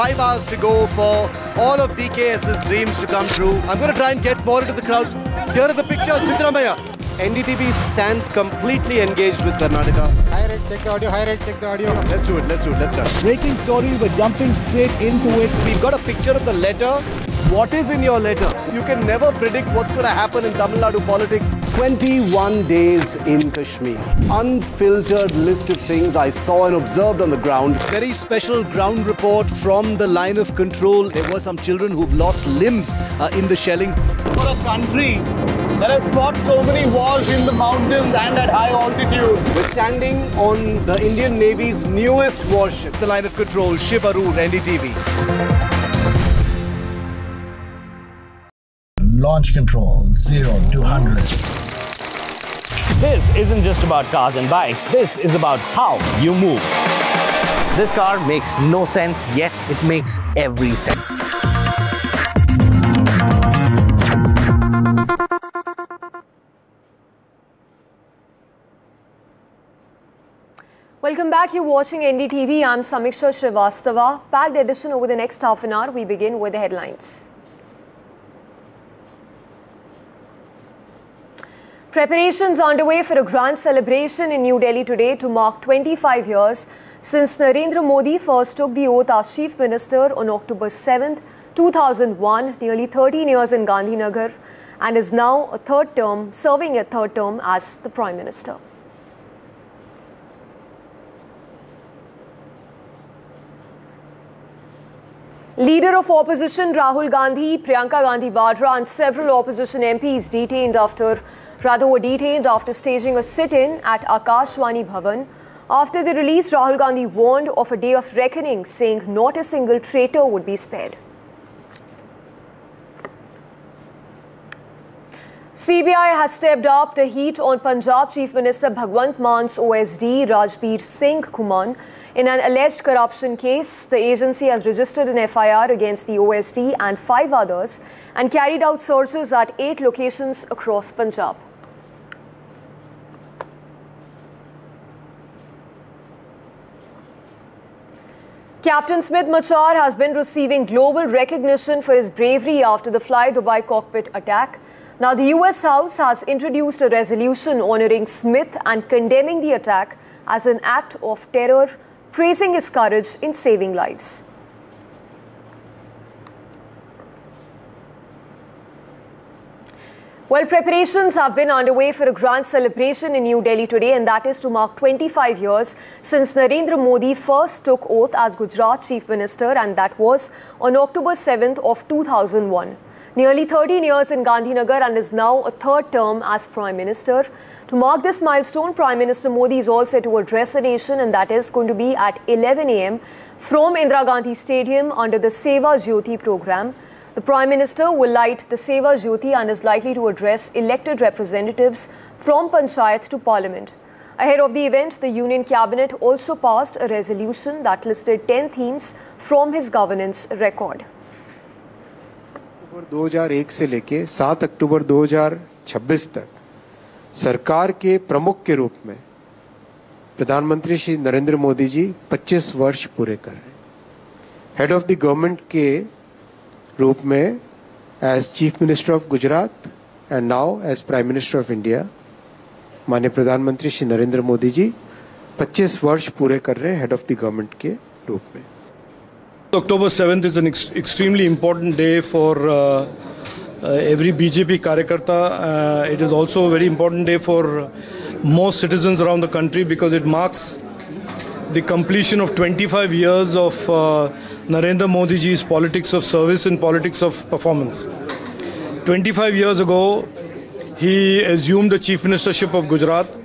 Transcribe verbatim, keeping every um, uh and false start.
Five hours to go for all of D K S's dreams to come true. I'm going to try and get more into the crowds. Here are the pictures, Siddaramaiah. N D T V stands completely engaged with Karnataka. High rate, check the audio, high rate, check the audio. Let's do it, let's do it, let's start. Breaking story, we're jumping straight into it. We've got a picture of the letter. What is in your letter? You can never predict what's going to happen in Tamil Nadu politics. twenty-one days in Kashmir. Unfiltered list of things I saw and observed on the ground. Very special ground report from the line of control. There were some children who've lost limbs uh, in the shelling. For a country that has fought so many wars in the mountains and at high altitude. We're standing on the Indian Navy's newest warship. The line of control, Shiv Aroor, N D T V. Launch control, zero to one hundred. This isn't just about cars and bikes, this is about how you move. This car makes no sense, yet it makes every sense. Welcome back, you're watching N D T V. I'm Samiksha Srivastava. Packed edition over the next half an hour. We begin with the headlines. Preparations underway for a grand celebration in New Delhi today to mark twenty-five years since Narendra Modi first took the oath as Chief Minister on October seventh, two thousand one, nearly thirteen years in Gandhinagar, and is now a third term, serving a third term as the Prime Minister. Leader of opposition Rahul Gandhi, Priyanka Gandhi Vadra and several opposition M Ps detained after Rather were detained after staging a sit-in at Akashvani Bhavan. After the release, Rahul Gandhi warned of a day of reckoning, saying not a single traitor would be spared. C B I has stepped up the heat on Punjab Chief Minister Bhagwant Man's O S D Rajbir Singh Kuman. In an alleged corruption case, the agency has registered an F I R against the O S D and five others and carried out searches at eight locations across Punjab. Captain Smith Machar has been receiving global recognition for his bravery after the Fly Dubai cockpit attack. Now, the U S House has introduced a resolution honouring Smith and condemning the attack as an act of terror, praising his courage in saving lives. Well, preparations have been underway for a grand celebration in New Delhi today, and that is to mark twenty-five years since Narendra Modi first took oath as Gujarat Chief Minister, and that was on October seventh of two thousand one. Nearly thirteen years in Gandhinagar and is now a third term as Prime Minister. To mark this milestone, Prime Minister Modi is all set to address the nation, and that is going to be at eleven A M from Indira Gandhi Stadium under the Seva Jyoti program. The Prime Minister will light the Seva Jyoti and is likely to address elected representatives from Panchayat to Parliament. Ahead of the event, the Union Cabinet also passed a resolution that listed ten themes from his governance record. अक्टूबर दो हज़ार एक से लेके सात अक्टूबर दो हज़ार छब्बीस तक सरकार के प्रमुख के रूप में प्रधानमंत्री श्री नरेंद्र मोदी जी पच्चीस वर्ष पूरे कर रहे हैं। हेड ऑफ द गवर्नमेंट के रूप में as chief minister of Gujarat and now as prime minister of India माननीय प्रधानमंत्री श्री नरेंद्र मोदी जी पच्चीस वर्ष पूरे कर रहे हैं हेड ऑफ द गवर्नमेंट के रूप में। October seventh is an ex extremely important day for uh, uh, every B J P Karyakarta. Uh, it is also a very important day for most citizens around the country because it marks the completion of twenty-five years of uh, Narendra Modi ji's politics of service and politics of performance. twenty-five years ago, he assumed the chief ministership of Gujarat.